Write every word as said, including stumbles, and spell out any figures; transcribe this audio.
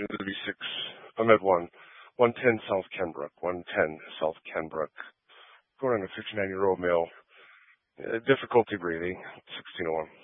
into the V six, Ahmed one, one ten South Kenbrook, one ten South Kenbrook. Going on a fifty-nine-year-old male, uh, difficulty breathing, sixteen oh one.